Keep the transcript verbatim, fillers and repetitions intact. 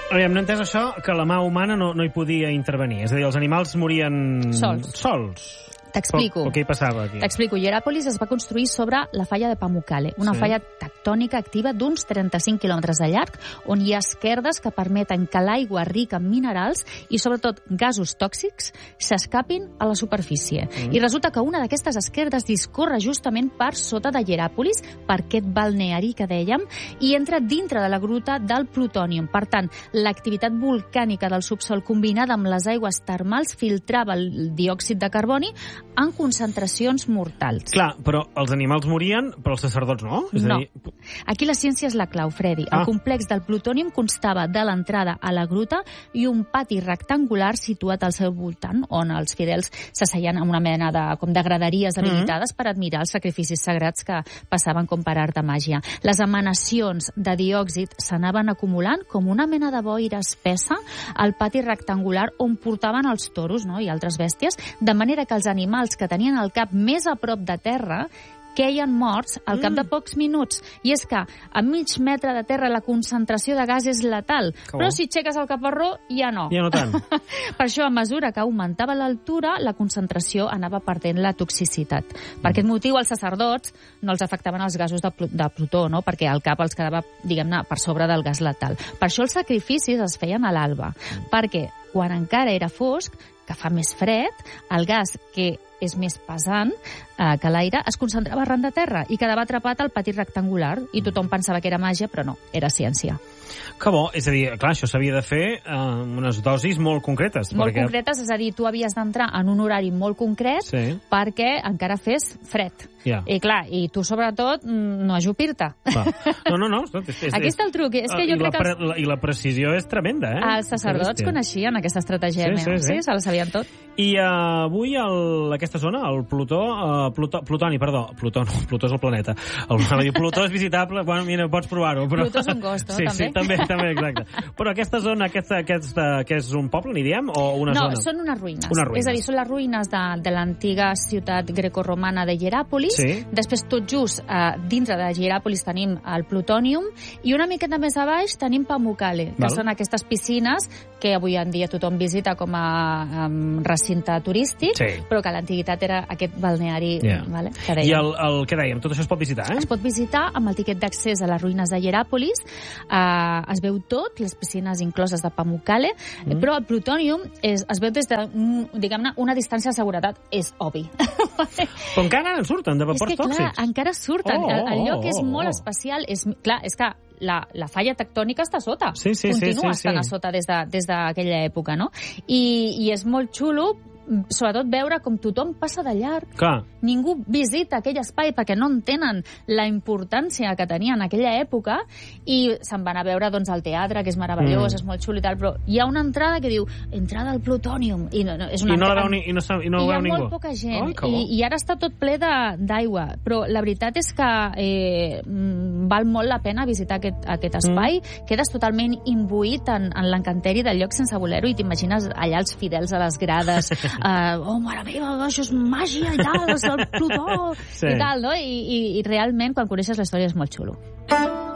Aviam, no he entès això, que la mà humana no, no hi podia intervenir. És a dir, els animals morien... Sols. Sols. T'explico. Però, però què hi passava aquí? T'explico. Hieràpolis es va construir sobre la falla de Pamukkale, una Sí. falla tectònica activa d'uns trenta-cinc quilòmetres de llarg, on hi ha esquerdes que permeten que l'aigua rica en minerals i, sobretot, gasos tòxics s'escapin a la superfície. Mm. I resulta que una d'aquestes esquerdes discorre justament per sota de Hieràpolis, per aquest balneari que dèiem, i entra dintre de la gruta del plutònium. Per tant, l'activitat volcànica del subsol combinada amb les aigües termals filtrava el diòxid de carboni en concentracions mortals. Clar, però els animals morien, però els sacerdots no? És No. a dir... Aquí la ciència és la clau, Freddy. Ah. El complex del plutònium constava de l'entrada a la gruta i un pati rectangular situat al seu voltant, on els fidels s'asseien en una mena de, com de graderies habilitades mm-hmm. per admirar els sacrificis sagrats que passaven com per art de màgia. Les emanacions de diòxid s'anaven acumulant com una mena de boira espessa al pati rectangular on portaven els toros, no?, i altres bèsties, de manera que els animals que tenien el cap més a prop de terra queien morts al cap de pocs minuts. I és que a mig metre de terra la concentració de gas és letal, Que però bo. si aixeques el caparró ja no. Ja no tant. Per això, a mesura que augmentava l'altura, la concentració anava perdent la toxicitat. Per aquest motiu, els sacerdots no els afectaven els gasos de, pl de Plutó, no?, perquè el cap els quedava, diguem-ne, per sobre del gas letal. Per això els sacrificis es feien a l'alba, perquè quan encara era fosc, que fa més fred, el gas que és més pesant eh, que l'aire, es concentrava arran de terra i quedava atrapat al pati rectangular i tothom pensava que era màgia, però no, era ciència. Que bo, és a dir, clar, això s'havia de fer amb unes dosis molt concretes. Molt perquè... concretes, és a dir, tu havies d'entrar en un horari molt concret Sí. perquè encara fes fred. Ja. I clar, i tu sobretot mm, no ajupir-te. Va. No, no, no. És, és, Aquí està el truc, és que jo I crec la, que els, pre- la, I la precisió és tremenda, eh? els sacerdots Bèstia. coneixien aquesta estratègia. Sí, sí, sí. sí, se la sabien tot. I uh, avui el, aquesta zona, el Plutó, uh, Plutó, Plutoni, perdó, Plutó no, Plutó és el planeta. El, Plutó és visitable, bueno, mira, pots provar-ho. Però... Plutó és un gos, no? Sí, També? sí, també, també, exacte. Però aquesta zona, aquesta, aquesta, que és un poble, n'hi diem, o una no, zona? No, són unes ruïnes. Unes ruïnes. És a dir, són les ruïnes de, de l'antiga ciutat grecorromana de Hieràpolis. Sí. Després, tot just, eh, dintre de Hieràpolis tenim el Plutònium i una miqueta més a baix tenim Pamukkale, que Val. són aquestes piscines que avui en dia tothom visita com a um, recinte turístic, Sí. però que a l'antiguitat era aquest balneari. Yeah. Vale, que I dèiem. el, el que dèiem, tot això es pot visitar, eh? Es pot visitar amb el tiquet d'accés a les ruïnes de Hieràpolis, eh, es veu tot, les piscines incloses de Pamukkale, mm. però el Plutònium es, es veu des de, un, diguem-ne, una distància de seguretat, és obvi. Però encara en surten de És vapors que, clar, tòxics. encara surten. Oh, el, el oh, lloc és oh, molt oh. especial. És, clar, és que la, la falla tectònica està a sota. Sí, sí, sí, Continua sí, estant sí. a sota des de- des d'aquella època, no? I, I és molt xulo, sobretot veure com tothom passa de llarg. Clar. Ningú visita aquell espai perquè no entenen la importància que tenia en aquella època i se'n van a veure doncs, el teatre, que és meravellós, Mm. és molt xulo i tal, però hi ha una entrada que diu entrada al Plutònium. I no, no, és una I no la entrada- veu, ni, i no, sa- i no I hi ho ha veu ningú. molt poca gent, Ai, que bo. I, i ara està tot ple de- d'aigua, però la veritat és que eh, mm, val molt la pena visitar aquest, aquest espai, mm. quedes totalment imbuït en, en l'encanteri del lloc sense voler-ho i t'imagines allà els fidels a les grades, eh, oh, mare meva, això és màgia i tal, és el Plutó, Sí. i tal, no? I, i, i realment, quan coneixes la història, és molt xulo.